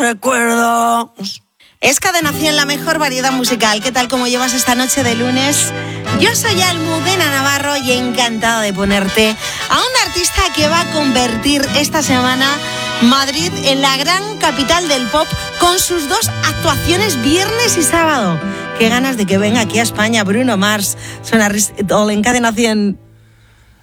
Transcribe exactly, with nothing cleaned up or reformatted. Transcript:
recuerdos. Es Cadena cien, la mejor variedad musical. ¿Qué tal, cómo llevas esta noche de lunes? Yo soy Almudena Navarro y encantada de ponerte a un artista que va a convertir esta semana Madrid en la gran capital del pop con sus dos actuaciones viernes y sábado. Qué ganas de que venga aquí a España Bruno Mars. Suena Risk It All en Cadena cien.